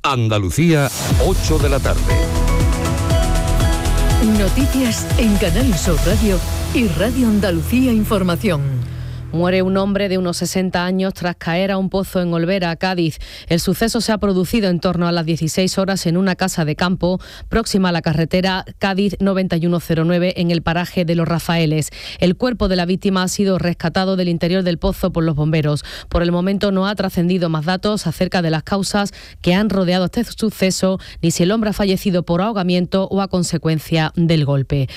Andalucía, 8 de la tarde. Noticias en Canal Sur Radio y Radio Andalucía Información. Muere un hombre de unos 60 años tras caer a un pozo en Olvera, Cádiz. El suceso se ha producido en torno a las 16 horas en una casa de campo próxima a la carretera Cádiz 9109 en el paraje de Los Rafaeles. El cuerpo de la víctima ha sido rescatado del interior del pozo por los bomberos. Por el momento no ha trascendido más datos acerca de las causas que han rodeado este suceso, ni si el hombre ha fallecido por ahogamiento o a consecuencia del golpe.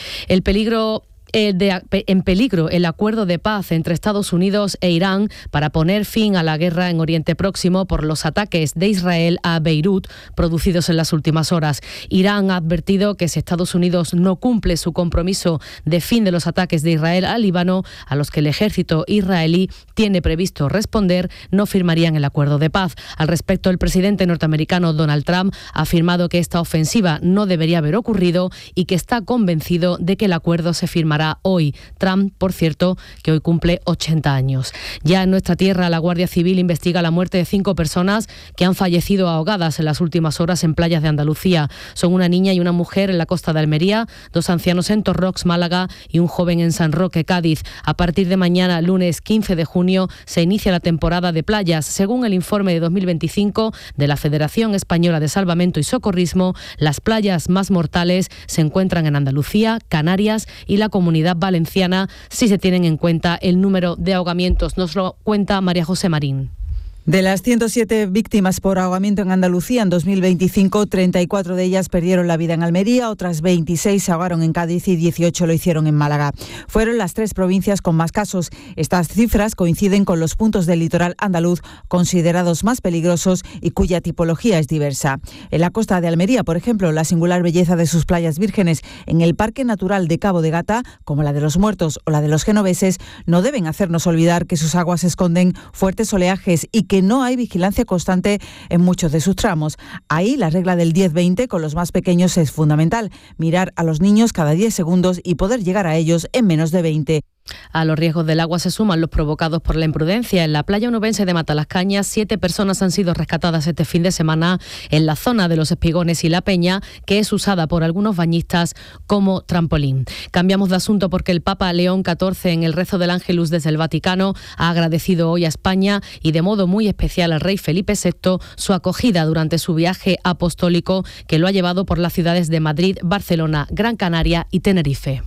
En peligro el acuerdo de paz entre Estados Unidos e Irán para poner fin a la guerra en Oriente Próximo por los ataques de Israel a Beirut producidos en las últimas horas. Irán ha advertido que si Estados Unidos no cumple su compromiso de fin de los ataques de Israel al Líbano, a los que el ejército israelí tiene previsto responder, no firmarían el acuerdo de paz. Al respecto, el presidente norteamericano Donald Trump ha afirmado que esta ofensiva no debería haber ocurrido y que está convencido de que el acuerdo se firmará hoy. Trump, por cierto, que hoy cumple 80 años. Ya en nuestra tierra, la Guardia Civil investiga la muerte de 5 personas que han fallecido ahogadas en las últimas horas en playas de Andalucía. Son una niña y una mujer en la costa de Almería, 2 ancianos en Torrox, Málaga, y un joven en San Roque, Cádiz. A partir de mañana, lunes 15 de junio, se inicia la temporada de playas. Según el informe de 2025 de la Federación Española de Salvamento y Socorrismo, las playas más mortales se encuentran en Andalucía, Canarias y la Comunidad Valenciana, si se tienen en cuenta el número de ahogamientos. Nos lo cuenta María José Marín. De las 107 víctimas por ahogamiento en Andalucía en 2025, 34 de ellas perdieron la vida en Almería, otras 26 se ahogaron en Cádiz y 18 lo hicieron en Málaga. Fueron las 3 provincias con más casos. Estas cifras coinciden con los puntos del litoral andaluz considerados más peligrosos y cuya tipología es diversa. En la costa de Almería, por ejemplo, la singular belleza de sus playas vírgenes en el Parque Natural de Cabo de Gata, como la de los Muertos o la de los Genoveses, no deben hacernos olvidar que sus aguas esconden fuertes oleajes y que no hay vigilancia constante en muchos de sus tramos. Ahí la regla del 10-20 con los más pequeños es fundamental. Mirar a los niños cada 10 segundos y poder llegar a ellos en menos de 20. A los riesgos del agua se suman los provocados por la imprudencia. En la playa onubense de Matalascañas, 7 personas han sido rescatadas este fin de semana en la zona de los Espigones y La Peña, que es usada por algunos bañistas como trampolín. Cambiamos de asunto porque el Papa León XIV, en el rezo del Ángelus desde el Vaticano, ha agradecido hoy a España y de modo muy especial al rey Felipe VI su acogida durante su viaje apostólico que lo ha llevado por las ciudades de Madrid, Barcelona, Gran Canaria y Tenerife.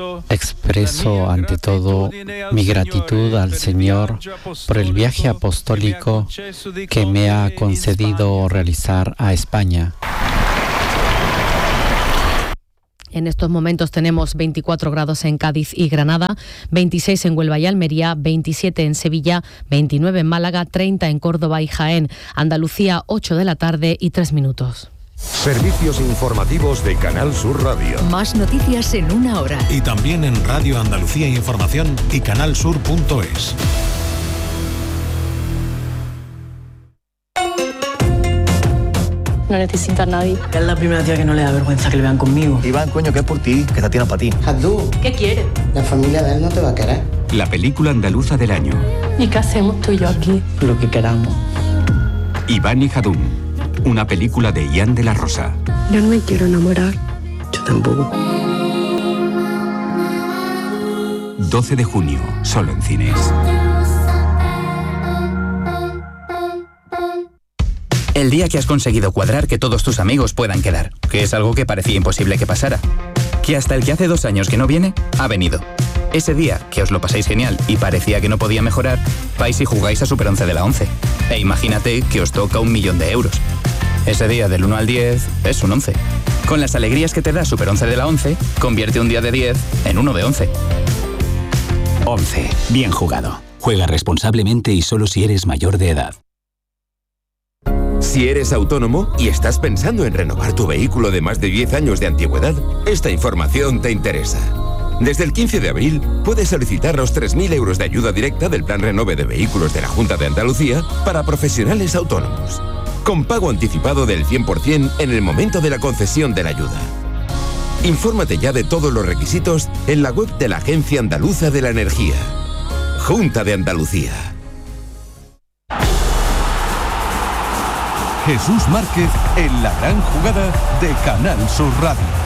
Expreso ante todo mi gratitud al Señor por el viaje apostólico que me ha concedido realizar a España. En estos momentos tenemos 24 grados en Cádiz y Granada, 26 en Huelva y Almería, 27 en Sevilla, 29 en Málaga, 30 en Córdoba y Jaén. Andalucía, 8 de la tarde y 3 minutos. Servicios informativos de Canal Sur Radio. Más noticias en una hora. Y también en Radio Andalucía Información y canalsur.es. No necesito a nadie. Es la primera tía que no le da vergüenza que le vean conmigo. Iván, coño, que es por ti, que esta tía no es para ti. Abdú, ¿qué quieres? La familia de él no te va a querer. La película andaluza del año. ¿Y qué hacemos tú y yo aquí? Lo que queramos. Iván y Jadún, una película de Ian de la Rosa. Yo no me quiero enamorar. Yo tampoco. 12 de junio, solo en cines. El día que has conseguido cuadrar que todos tus amigos puedan quedar, que es algo que parecía imposible que pasara. Que hasta el que hace 2 años que no viene, ha venido. Ese día que os lo pasáis genial y parecía que no podía mejorar, vais y jugáis a Super 11 de la 11. E imagínate que os toca 1.000.000 de euros. Ese día del 1 al 10 es un 11. Con las alegrías que te da Super 11 de la 11, convierte un día de 10 en uno de 11. 11. Bien jugado. Juega responsablemente y solo si eres mayor de edad. Si eres autónomo y estás pensando en renovar tu vehículo de más de 10 años de antigüedad, esta información te interesa. Desde el 15 de abril puedes solicitar los 3.000 euros de ayuda directa del Plan Renove de Vehículos de la Junta de Andalucía para profesionales autónomos, con pago anticipado del 100% en el momento de la concesión de la ayuda. Infórmate ya de todos los requisitos en la web de la Agencia Andaluza de la Energía. Junta de Andalucía. Jesús Márquez en la gran jugada de Canal Sur Radio.